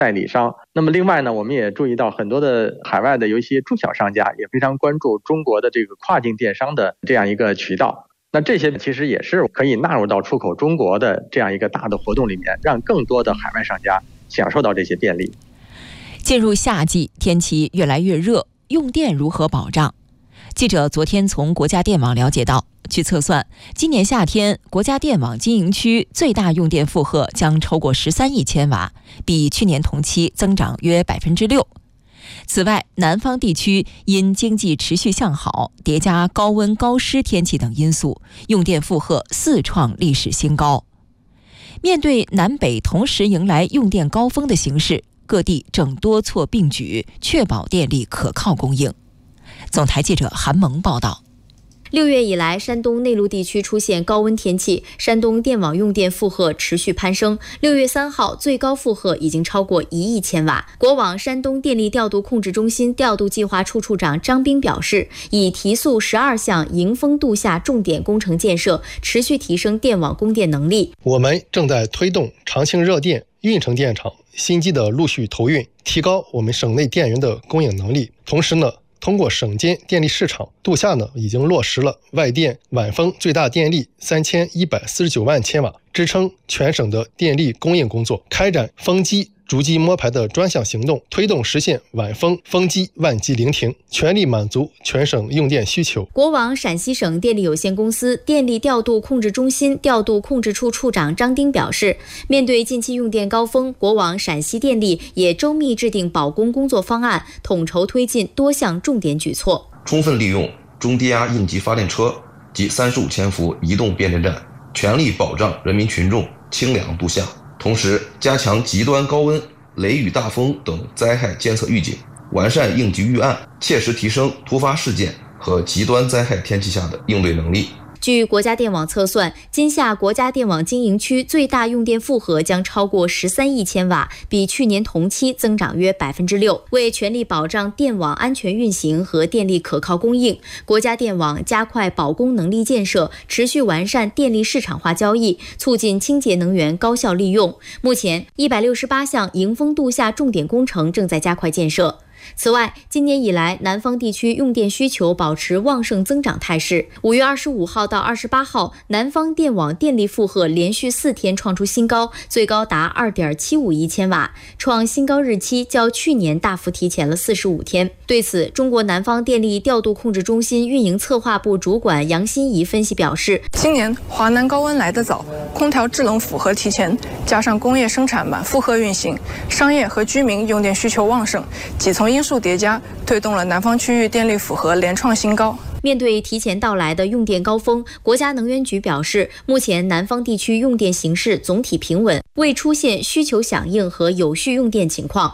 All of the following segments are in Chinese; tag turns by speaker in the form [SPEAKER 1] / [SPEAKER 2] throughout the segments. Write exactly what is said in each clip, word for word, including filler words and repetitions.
[SPEAKER 1] 代理商。那么另外呢，我们也注意到很多的海外的有一些中小商家也非常关注中国的这个跨境电商的这样一个渠道。那这些其实也是可以纳入到出口中国的这样一个大的活动里面，让更多的海外商家享受到这些便利。
[SPEAKER 2] 进入夏季，天气越来越热，用电如何保障？记者昨天从国家电网了解到，据测算，今年夏天国家电网经营区最大用电负荷将超过十三亿千瓦，比去年同期增长约百分之六。此外，南方地区因经济持续向好，叠加高温高湿天气等因素，用电负荷四创历史新高。面对南北同时迎来用电高峰的形势，各地正多措并举，确保电力可靠供应。总台记者韩萌报道。
[SPEAKER 3] 六月以来，山东内陆地区出现高温天气，山东电网用电负荷持续攀升。六月三号，最高负荷已经超过一亿千瓦。国网山东电力调度控制中心调度计划处处长张斌表示，已提速十二项迎峰度夏重点工程建设，持续提升电网供电能力。
[SPEAKER 4] 我们正在推动长庆热电、运城电厂新机的陆续投运，提高我们省内电源的供应能力。同时呢，通过省间电力市场，度夏呢已经落实了外电晚风最大电力三千一百四十九万千瓦，支撑全省的电力供应工作，开展风机逐机摸排的专项行动，推动实现晚风风机万机零停，全力满足全省用电需求。
[SPEAKER 3] 国网陕西省电力有限公司电力调度控制中心调度控制处处长张丁表示，面对近期用电高峰，国网陕西电力也周密制定保供工作方案，统筹推进多项重点举措，
[SPEAKER 5] 充分利用中低压应急发电车及三十五千伏移动变电站，全力保障人民群众清凉度夏。同时，加强极端高温、雷雨大风等灾害监测预警，完善应急预案，切实提升突发事件和极端灾害天气下的应对能力。
[SPEAKER 3] 据国家电网测算，今夏国家电网经营区最大用电负荷将超过十三亿千瓦，比去年同期增长约百分之六。为全力保障电网安全运行和电力可靠供应，国家电网加快保供能力建设，持续完善电力市场化交易，促进清洁能源高效利用。目前，一百六十八项迎峰度夏重点工程正在加快建设。此外，今年以来，南方地区用电需求保持旺盛增长态势。五月二十五号到二十八号，南方电网电力负荷连续四天创出新高，最高达二点七五亿千瓦，创新高日期较去年大幅提前了四十五天。对此，中国南方电力调度控制中心运营策划部主管杨欣怡分析表示，
[SPEAKER 6] 今年华南高温来得早，空调制冷符合提前，加上工业生产满负荷运行，商业和居民用电需求旺盛，几层因素叠加，推动了南方区域电力负荷连创新高。
[SPEAKER 3] 面对提前到来的用电高峰，国家能源局表示，目前南方地区用电形势总体平稳，未出现需求响应和有序用电情况。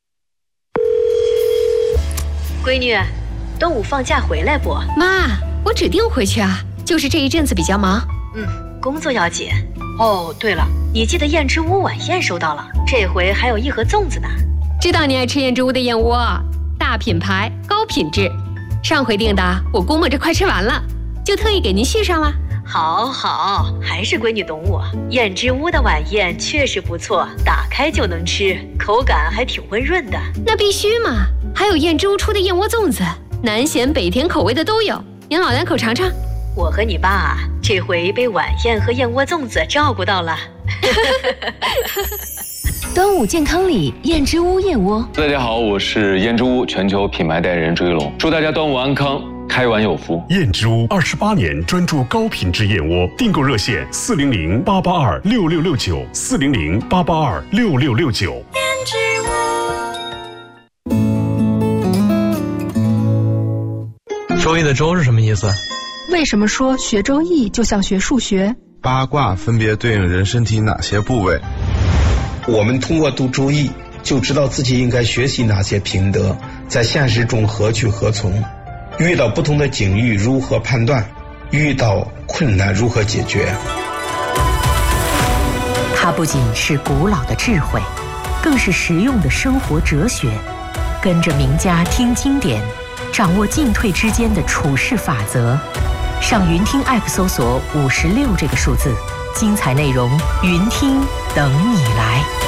[SPEAKER 7] 闺女，端午放假回来不？
[SPEAKER 8] 妈，我指定回去啊，就是这一阵子比较忙。
[SPEAKER 7] 嗯，工作要紧。哦，对了，你记得燕之屋晚宴收到了，这回还有一盒粽子呢。
[SPEAKER 8] 知道你爱吃燕之屋的燕窝，大品牌高品质，上回订的我估摸着快吃完了，就特意给您续上了。
[SPEAKER 7] 好好，还是闺女懂我。燕之屋的晚宴确实不错，打开就能吃，口感还挺温润的。
[SPEAKER 8] 那必须嘛，还有燕之屋出的燕窝粽子，南咸北甜口味的都有，您老两口尝尝。
[SPEAKER 7] 我和你爸这回被晚宴和燕窝粽子照顾到了。
[SPEAKER 9] 端午健康礼，燕之屋燕窝。
[SPEAKER 10] 大家好，我是燕之屋全球品牌代言人朱一龙，祝大家端午安康，开碗有福。
[SPEAKER 11] 燕之屋二十八年专注高品质燕窝，订购热线四零零八八二六六六九四零零八八二六六六九。
[SPEAKER 12] 燕之
[SPEAKER 13] 屋。周易的周是什么意思？
[SPEAKER 14] 为什么说学周易就像学数学？
[SPEAKER 15] 八卦分别对应人身体哪些部位？
[SPEAKER 16] 我们通过读周易就知道自己应该学习哪些品德，在现实中何去何从，遇到不同的境遇如何判断，遇到困难如何解决。
[SPEAKER 17] 它不仅是古老的智慧，更是实用的生活哲学。跟着名家听经典，掌握进退之间的处事法则。上云听 App 搜索五十六这个数字，精彩内容云听等你来。